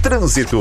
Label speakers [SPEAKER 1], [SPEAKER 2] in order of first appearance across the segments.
[SPEAKER 1] Trânsito.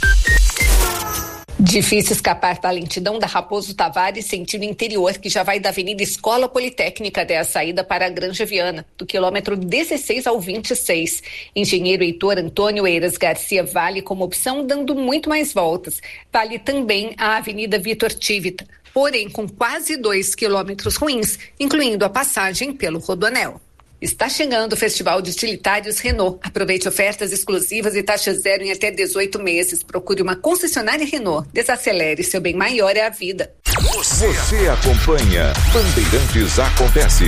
[SPEAKER 2] Difícil escapar da lentidão da Raposo Tavares, sentido interior, que já vai da Avenida Escola Politécnica até a saída para a Granja Viana, do quilômetro 16 ao 26. Engenheiro Heitor Antônio Eiras Garcia vale como opção, dando muito mais voltas. Vale também a Avenida Vitor Tivita, porém com quase 2 quilômetros ruins, incluindo a passagem pelo Rodoanel. Está chegando o Festival de Utilitários Renault. Aproveite ofertas exclusivas e taxa zero em até 18 meses. Procure uma concessionária Renault. Desacelere, seu bem maior é a vida.
[SPEAKER 1] Você acompanha Bandeirantes Acontece.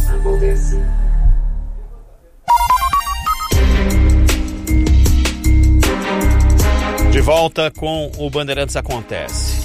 [SPEAKER 3] De volta com o Bandeirantes Acontece.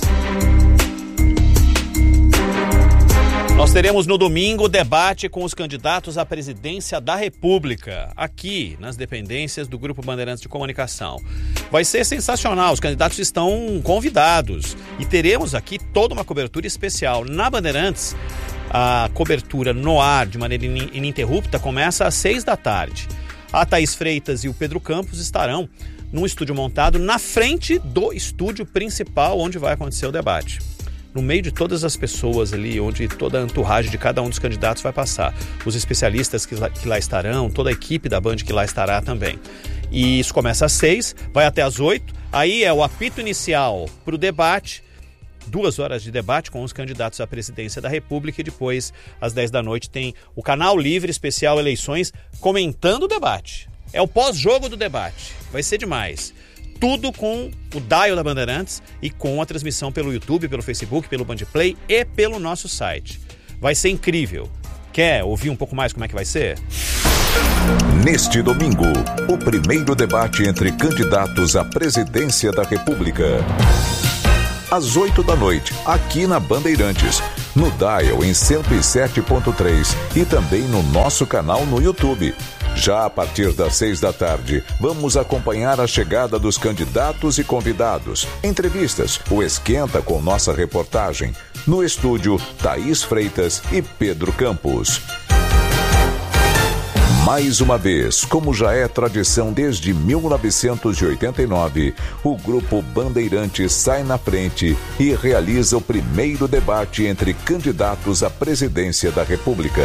[SPEAKER 3] Nós teremos no domingo o debate com os candidatos à presidência da República, aqui nas dependências do Grupo Bandeirantes de Comunicação. Vai ser sensacional, os candidatos estão convidados e teremos aqui toda uma cobertura especial. Na Bandeirantes, a cobertura no ar, de maneira ininterrupta, começa às 6 da tarde. A Thaís Freitas e o Pedro Campos estarão num estúdio montado na frente do estúdio principal onde vai acontecer o debate. No meio de todas as pessoas ali, onde toda a entourage de cada um dos candidatos vai passar. Os especialistas que lá estarão, toda a equipe da Band que lá estará também. E isso começa às 6, vai até às 8. Aí é o apito inicial para o debate. 2 horas de debate com os candidatos à presidência da República. E depois, às 10 da noite, tem o Canal Livre Especial Eleições comentando o debate. É o pós-jogo do debate. Vai ser demais. Tudo com o dial da Bandeirantes e com a transmissão pelo YouTube, pelo Facebook, pelo Bandplay e pelo nosso site. Vai ser incrível. Quer ouvir um pouco mais como é que vai ser?
[SPEAKER 1] Neste domingo, o primeiro debate entre candidatos à presidência da República. Às 8 da noite, aqui na Bandeirantes, no dial em 107.3 e também no nosso canal no YouTube. Já a partir das 6 da tarde, vamos acompanhar a chegada dos candidatos e convidados, entrevistas, o Esquenta com nossa reportagem. No estúdio, Thaís Freitas e Pedro Campos. Mais uma vez, como já é tradição desde 1989, o Grupo Bandeirantes sai na frente e realiza o primeiro debate entre candidatos à presidência da República.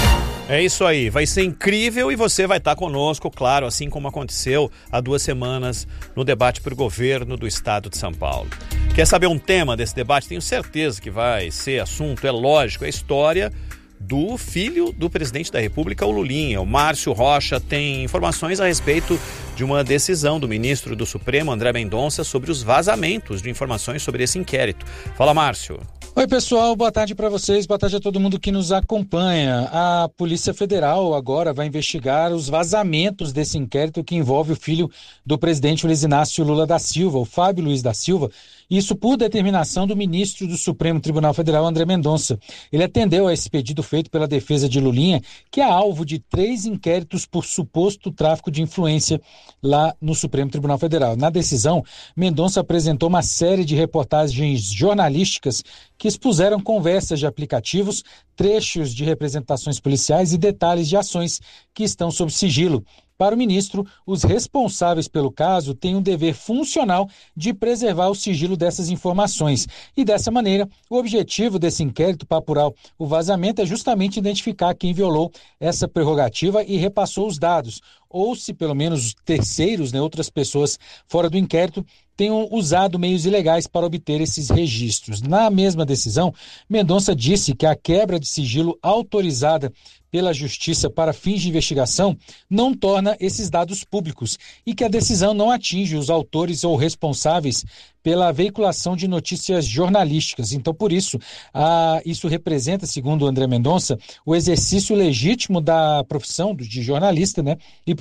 [SPEAKER 3] É isso aí, vai ser incrível e você vai estar conosco, claro, assim como aconteceu há 2 semanas no debate para o governo do estado de São Paulo. Quer saber um tema desse debate? Tenho certeza que vai ser assunto, é lógico, é a história do filho do presidente da República, o Lulinha. O Márcio Rocha tem informações a respeito de uma decisão do ministro do Supremo, André Mendonça, sobre os vazamentos de informações sobre esse inquérito. Fala, Márcio.
[SPEAKER 4] Oi, pessoal, boa tarde para vocês, boa tarde a todo mundo que nos acompanha. A Polícia Federal agora vai investigar os vazamentos desse inquérito que envolve o filho do presidente Luiz Inácio Lula da Silva, o Fábio Luiz da Silva, isso por determinação do ministro do Supremo Tribunal Federal, André Mendonça. Ele atendeu a esse pedido feito pela defesa de Lulinha, que é alvo de 3 inquéritos por suposto tráfico de influência lá no Supremo Tribunal Federal. Na decisão, Mendonça apresentou uma série de reportagens jornalísticas que expuseram conversas de aplicativos, trechos de representações policiais e detalhes de ações que estão sob sigilo. Para o ministro, os responsáveis pelo caso têm um dever funcional de preservar o sigilo dessas informações. E dessa maneira, o objetivo desse inquérito para apurar o vazamento é justamente identificar quem violou essa prerrogativa e repassou os dados, ou se pelo menos terceiros, outras pessoas fora do inquérito, tenham usado meios ilegais para obter esses registros. Na mesma decisão, Mendonça disse que a quebra de sigilo autorizada pela Justiça para fins de investigação não torna esses dados públicos e que a decisão não atinge os autores ou responsáveis pela veiculação de notícias jornalísticas. Então, por isso, isso representa, segundo o André Mendonça, o exercício legítimo da profissão de jornalista, e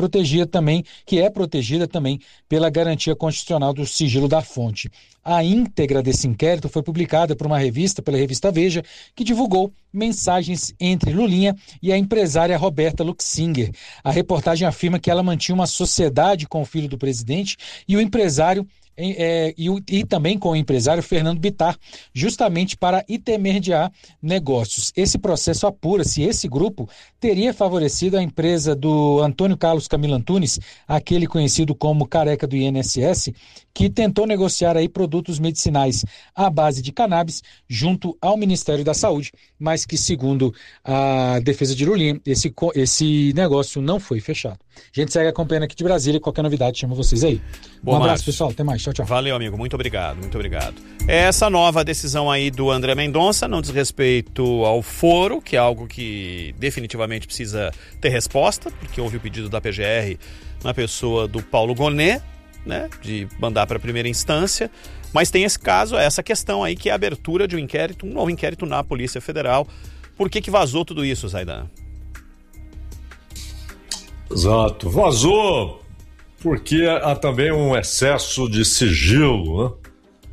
[SPEAKER 4] que é protegida também pela garantia constitucional do sigilo da fonte. A íntegra desse inquérito foi publicada por uma revista, pela revista Veja, que divulgou mensagens entre Lulinha e a empresária Roberta Luxinger. A reportagem afirma que ela mantinha uma sociedade com o filho do presidente e o empresário e também com o empresário Fernando Bittar, justamente para intermediar negócios. Esse processo apura se esse grupo teria favorecido a empresa do Antônio Carlos Camilo Antunes, aquele conhecido como Careca do INSS, que tentou negociar aí produtos medicinais à base de cannabis junto ao Ministério da Saúde, mas que, segundo a defesa de Lulinha, esse negócio não foi fechado. A gente segue acompanhando aqui de Brasília e qualquer novidade chama vocês aí.
[SPEAKER 3] Bom,
[SPEAKER 4] abraço,
[SPEAKER 3] Márcio.
[SPEAKER 4] pessoal. Até mais. Tchau, tchau.
[SPEAKER 3] Valeu, amigo. Muito obrigado, muito obrigado. Essa nova decisão aí do André Mendonça não diz respeito ao foro, que é algo que definitivamente precisa ter resposta, porque houve o pedido da PGR na pessoa do Paulo Gonet, né, de mandar para a primeira instância, mas tem esse caso, essa questão aí, que é a abertura de um novo inquérito na Polícia Federal. Por que vazou tudo isso, Zaidan?
[SPEAKER 5] Exato, vazou porque há também um excesso de sigilo, né?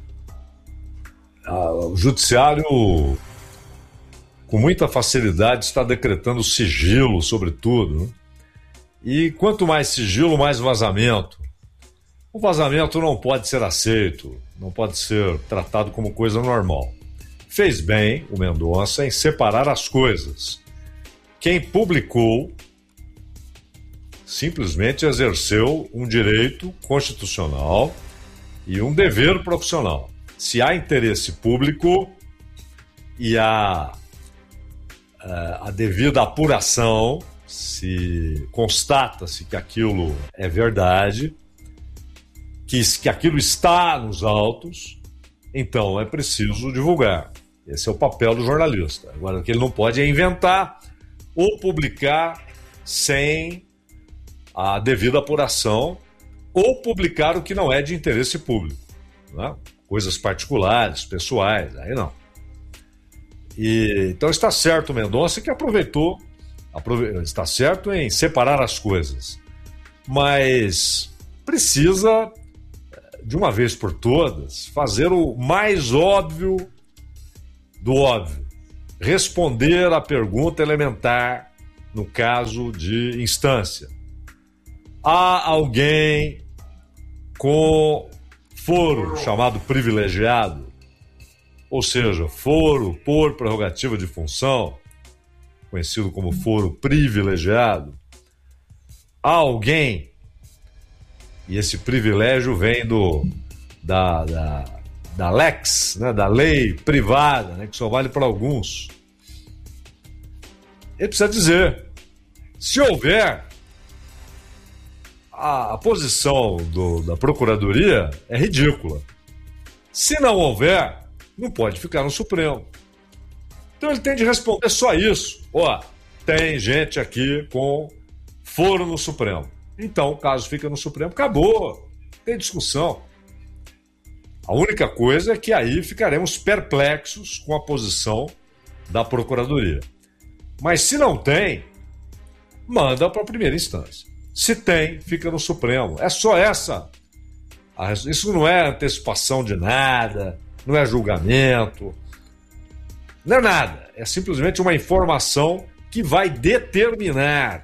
[SPEAKER 5] O judiciário, com muita facilidade, está decretando sigilo sobre tudo, né? E quanto mais sigilo, mais vazamento. O vazamento não pode ser aceito, não pode ser tratado como coisa normal. Fez bem o Mendonça em separar as coisas. Quem publicou simplesmente exerceu um direito constitucional e um dever profissional. Se há interesse público e há a devida apuração, se constata-se que aquilo é verdade, que aquilo está nos autos, então é preciso divulgar. Esse é o papel do jornalista. Agora, o que ele não pode é inventar ou publicar sem a devida apuração, ou publicar o que não é de interesse público, né? Coisas particulares, pessoais, aí não. Então está certo o Mendonça, que está certo em separar as coisas, mas precisa, de uma vez por todas, fazer o mais óbvio do óbvio, responder à pergunta elementar no caso de instância. Há alguém com foro chamado privilegiado, ou seja, foro por prerrogativa de função, conhecido como foro privilegiado. Há alguém, e esse privilégio vem da lex, né, da lei privada, né, que só vale para alguns. Ele precisa dizer, se houver, a posição da Procuradoria é ridícula. Se não houver, não pode ficar no Supremo. Então ele tem de responder só isso. Tem gente aqui com foro no Supremo. Então o caso fica no Supremo, acabou. Não tem discussão. A única coisa é que aí ficaremos perplexos com a posição da Procuradoria. Mas se não tem, manda para a primeira instância. Se tem, fica no Supremo. É só essa. Isso não é antecipação de nada, não é julgamento, não é nada. É simplesmente uma informação que vai determinar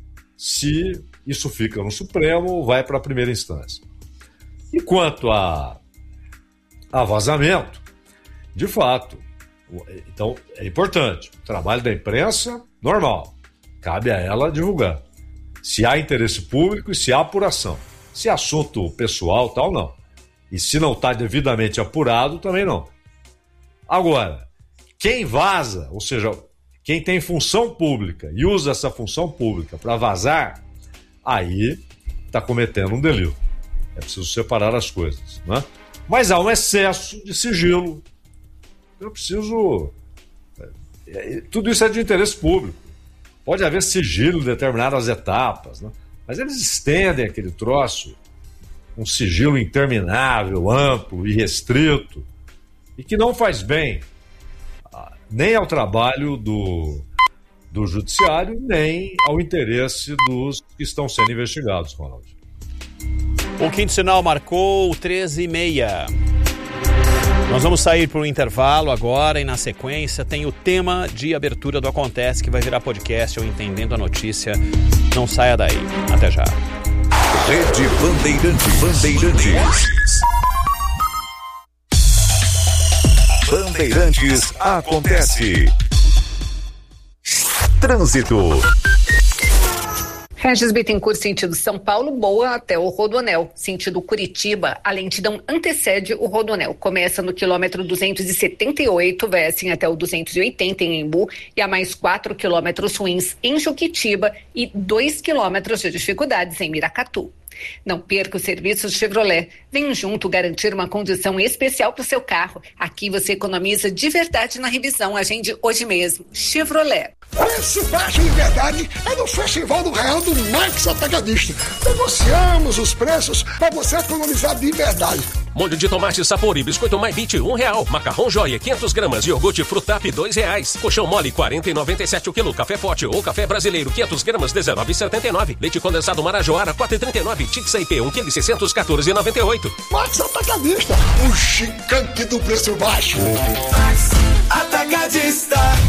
[SPEAKER 5] se isso fica no Supremo ou vai para a primeira instância. E quanto a vazamento, de fato, então é importante. O trabalho da imprensa, normal. Cabe a ela divulgar. Se há interesse público e se há apuração. Se é assunto pessoal, tal, não. E se não está devidamente apurado, também não. Agora, quem vaza, ou seja, quem tem função pública e usa essa função pública para vazar, aí está cometendo um delito. É preciso separar as coisas, né? Mas há um excesso de sigilo. Eu preciso... Tudo isso é de interesse público. Pode haver sigilo em determinadas etapas, né? Mas eles estendem aquele troço, um sigilo interminável, amplo e restrito, e que não faz bem nem ao trabalho do judiciário, nem ao interesse dos que estão sendo investigados, Ronald.
[SPEAKER 3] O quinto sinal marcou 13h30. Nós vamos sair para o intervalo agora e na sequência tem o tema de abertura do Acontece, que vai virar podcast ou Entendendo a Notícia. Não saia daí. Até já.
[SPEAKER 1] Rede Bandeirantes. Bandeirantes acontece. Trânsito.
[SPEAKER 2] Regis Bittencourt, sentido São Paulo, boa até o Rodoanel. Sentido Curitiba, a lentidão antecede o Rodoanel. Começa no quilômetro 278, vai assim até o 280 em Embu, e há mais 4 quilômetros ruins em Juquitiba e 2 quilômetros de dificuldades em Miracatu. Não perca os serviços Chevrolet. Vem junto garantir uma condição especial para o seu carro. Aqui você economiza de verdade na revisão. Agende hoje mesmo. Chevrolet.
[SPEAKER 6] Preço baixo de verdade é no Festival do Real do Max Atacadista. Negociamos os preços para você economizar de verdade.
[SPEAKER 7] Molho de tomate Sapori, biscoito Maibit, R$1. Macarrão Joia, 500 gramas. Iogurte Frutap, R$2. Colchão mole, 40,97 o quilo. Café Forte ou café brasileiro, 500 gramas, R$19,79. Leite condensado Marajoara, R$4,39. Tixa IP, 1 kg, 614,98.
[SPEAKER 6] Max Atacadista, o gigante do preço baixo.
[SPEAKER 8] Max Atacadista.